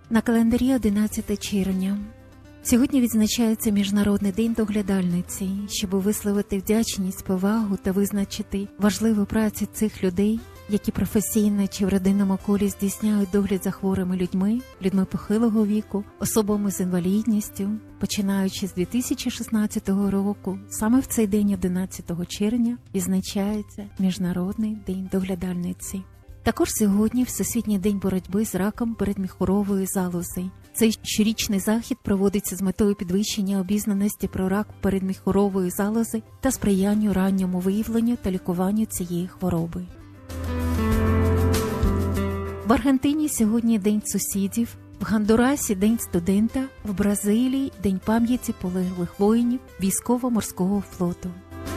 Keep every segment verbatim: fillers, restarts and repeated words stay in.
На календарі одинадцяте червня. Сьогодні відзначається Міжнародний день доглядальниці, щоб висловити вдячність, повагу та визначити важливу працю цих людей, які професійно чи в родинному колі здійсняють догляд за хворими людьми, людьми похилого віку, особами з інвалідністю. Починаючи з дві тисячі шістнадцятого року, саме в цей день, одинадцятого червня, відзначається Міжнародний день доглядальниці. Також сьогодні Всесвітній день боротьби з раком передміхурової залози. Цей щорічний захід проводиться з метою підвищення обізнаності про рак передміхурової залози та сприянню ранньому виявленню та лікуванню цієї хвороби. В Аргентині сьогодні День сусідів, в Гондурасі – День студента, в Бразилії – День пам'яті полеглих воїнів військово-морського флоту.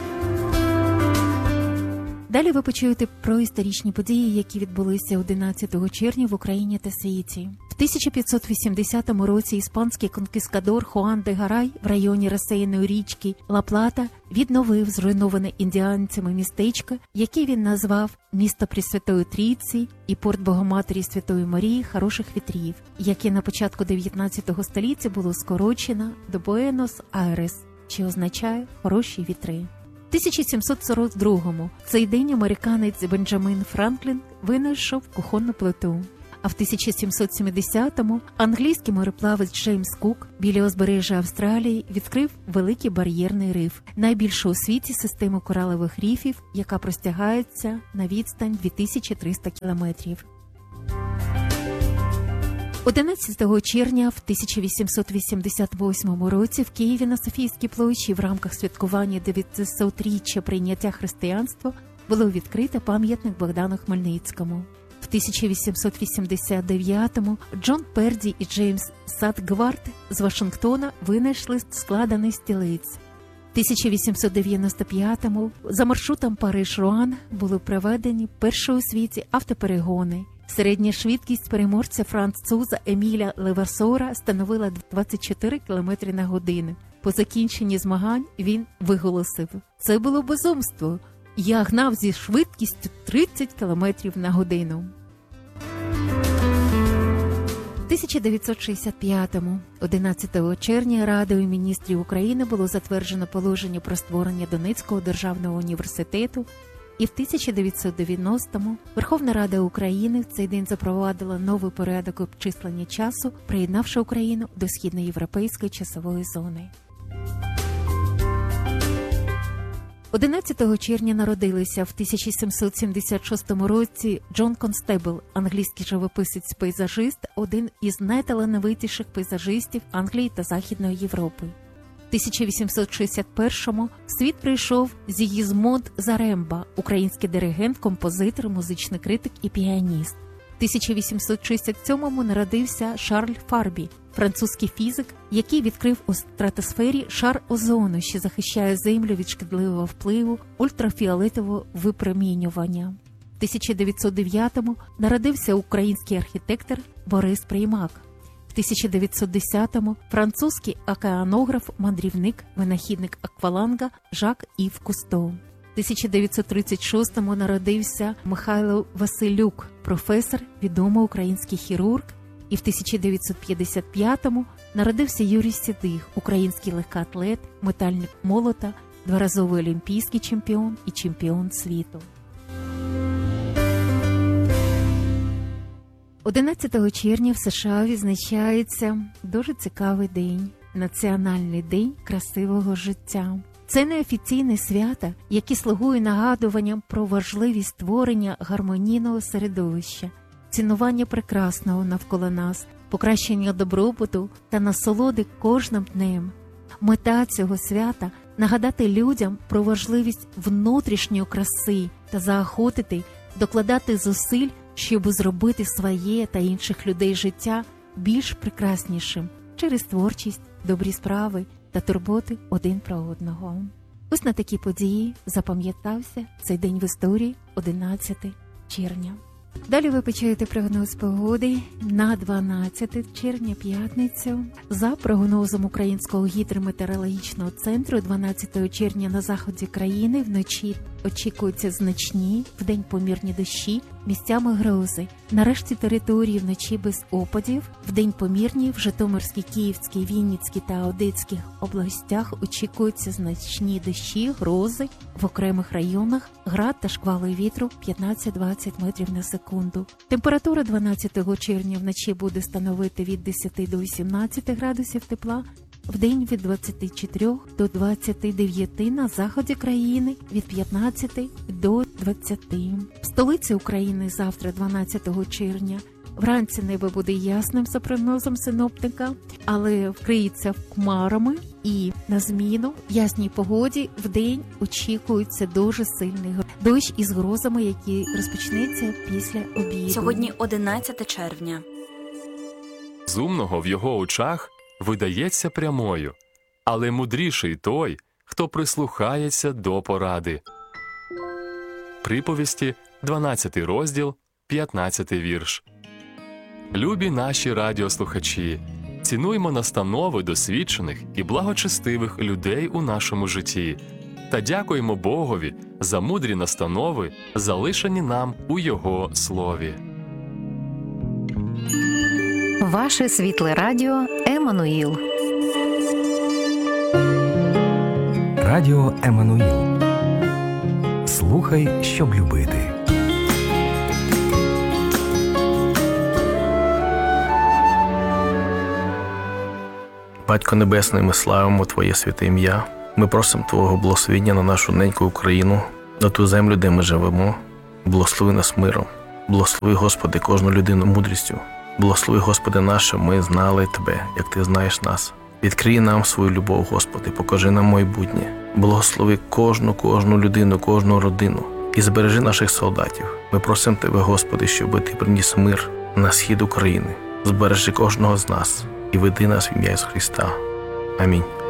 Далі ви почуєте про історичні події, які відбулися одинадцятого червня в Україні та світі. В тисяча п'ятсот вісімдесятому році іспанський конкістадор Хуан де Гарай в районі розсеяної річки Ла-Плата відновив зруйноване індіанцями містечко, яке він назвав «Місто Пресвятої Трійці» і «Порт Богоматері Святої Марії Хороших Вітрів», яке на початку дев'ятнадцятого століття було скорочено до Буенос-Айрес, що означає «хороші вітри». В тисяча сімсот сорок другому в цей день американець Бенджамін Франклін винайшов кухонну плиту. А в тисяча сімсот сімдесятому англійський мореплавець Джеймс Кук біля узбережжя Австралії відкрив Великий бар'єрний риф, найбільшу у світі систему коралових рифів, яка простягається на відстань дві тисячі триста кілометрів. одинадцятого червня в тисяча вісімсот вісімдесят восьмому році в Києві на Софійській площі в рамках святкування дев'ятисотріччя прийняття християнства було відкрито пам'ятник Богдану Хмельницькому. В тисяча вісімсот вісімдесят дев'ятому Джон Перді і Джеймс Садгвард з Вашингтона винайшли складений стілець. В тисяча вісімсот дев'яносто п'ятому за маршрутом Париж-Руан були проведені перші у світі автоперегони. Середня швидкість переможця француза Еміля Левасора становила двадцять чотири кілометри на годину. По закінченні змагань він виголосив: «Це було безумство! Я гнав зі швидкістю тридцять кілометрів на годину». В тисяча дев'ятсот шістдесят п'ятому, одинадцятого червня, Радою міністрів України було затверджено положення про створення Донецького державного університету, і в тисяча дев'ятсот дев'яностому Верховна Рада України в цей день запровадила новий порядок обчислення часу, приєднавши Україну до східноєвропейської часової зони. одинадцятого червня народилися в тисяча сімсот сімдесят шостому році Джон Констебл, англійський живописець-пейзажист, один із найталановитіших пейзажистів Англії та Західної Європи. В тисяча вісімсот шістдесят першому в світ прийшов Зігізмунд Заремба, український диригент, композитор, музичний критик і піаніст. В тисяча вісімсот шістдесят сьомому народився Шарль Фарбі, французький фізик, який відкрив у стратосфері шар озону, що захищає Землю від шкідливого впливу ультрафіолетового випромінювання. В тисяча дев'ятсот дев'ятому народився український архітектор Борис Приймак. В тисяча дев'ятсот десятому французький океанограф, мандрівник, винахідник акваланга Жак Ів Кусто. В тисяча дев'ятсот тридцять шостому народився Михайло Василюк, професор, відомий український хірург. І в тисяча дев'ятсот п'ятдесят п'ятому народився Юрій Сідих, український легкоатлет, метальник молота, дворазовий олімпійський чемпіон і чемпіон світу. одинадцятого червня в США відзначається дуже цікавий день – Національний день красивого життя. Це неофіційне свято, яке слугує нагадуванням про важливість створення гармонійного середовища, цінування прекрасного навколо нас, покращення добробуту та насолоди кожним днем. Мета цього свята – нагадати людям про важливість внутрішньої краси та заохотити докладати зусиль, щоб зробити своє та інших людей життя більш прекраснішим через творчість, добрі справи та турботи один про одного. Ось на такі події запам'ятався цей день в історії одинадцятого червня. Далі ви почуєте прогноз погоди на дванадцяте червня, п'ятницю. За прогнозом Українського гідрометеорологічного центру, дванадцятого червня на заході країни вночі очікуються значні, вдень помірні дощі, місцями грози. Нарешті території вночі без опадів, вдень помірні в Житомирській, Київській, Вінницькій та Одеських областях очікуються значні дощі, грози, в окремих районах град та шквали вітру п'ятнадцять-двадцять метрів на секунду. Температура дванадцятого червня вночі буде становити від десяти до вісімнадцяти градусів тепла, вдень від двадцяти чотирьох до двадцяти дев'яти, на заході країни від п'ятнадцяти до двадцяти. В столиці України завтра, дванадцятого червня, вранці небо буде ясним за прогнозом синоптика, але вкриється хмарами, і на зміну ясній погоді вдень очікується дуже сильний дощ із грозами, який розпочнеться після обіду. Сьогодні одинадцяте червня. З умного в його очах видається прямою, але мудріший той, хто прислухається до поради. Приповісті, дванадцятий розділ, п'ятнадцятий вірш. Любі наші радіослухачі, цінуймо настанови досвідчених і благочестивих людей у нашому житті та дякуємо Богові за мудрі настанови, залишені нам у Його Слові. Ваше світле радіо Еммануїл. Радіо Еммануїл. Слухай, щоб любити. Батько Небесний, ми славимо Твоє святе ім'я. Ми просимо Твого благословення на нашу неньку Україну, на ту землю, де ми живемо. Благослови нас миром. Благослови, Господи, кожну людину мудрістю. Благослови, Господи наш, щоб ми знали Тебе, як Ти знаєш нас. Відкрий нам свою любов, Господи, покажи нам майбутнє. Благослови кожну, кожну людину, кожну родину. І збережи наших солдатів. Ми просимо Тебе, Господи, щоб Ти приніс мир на схід України. Збережи кожного з нас і веди нас в ім'я Ісуса Христа. Амінь.